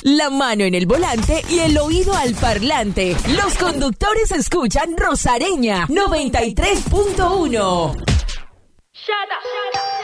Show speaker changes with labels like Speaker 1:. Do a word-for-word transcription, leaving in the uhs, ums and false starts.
Speaker 1: la mano en el volante y el oído al parlante. Los conductores escuchan Rosareña noventa y tres punto uno.
Speaker 2: Shut up, shut up.